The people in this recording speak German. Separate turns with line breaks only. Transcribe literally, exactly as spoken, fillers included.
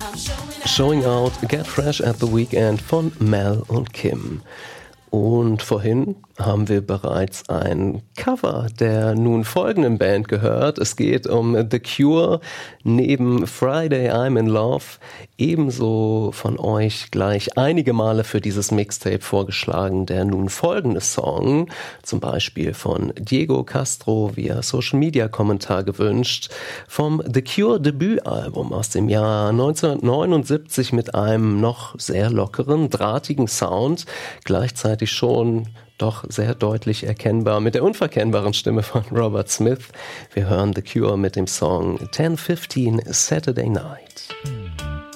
Showing Out, Get Fresh at the Weekend von Mel und Kim. Und vorhin haben wir bereits ein Cover der nun folgenden Band gehört. Es geht um The Cure, neben Friday I'm in Love, ebenso von euch gleich einige Male für dieses Mixtape vorgeschlagen der nun folgende Song, zum Beispiel von Diego Castro via Social Media Kommentar gewünscht, vom The Cure Debütalbum aus dem Jahr neunzehnhundertneunundsiebzig mit einem noch sehr lockeren, drahtigen Sound, gleichzeitig schon doch sehr deutlich erkennbar mit der unverkennbaren Stimme von Robert Smith. Wir hören The Cure mit dem Song ten fifteen Saturday Night.